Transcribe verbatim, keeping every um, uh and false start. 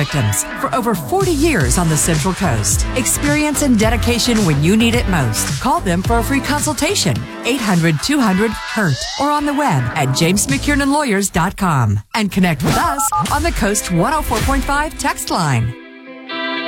victims for over forty years on the Central Coast. Experience and dedication when you need it most. Call them for a free consultation. eight hundred two hundred hurt or on the web at james mckiernan lawyers dot com. And connect with us on the Coast one oh four point five text line.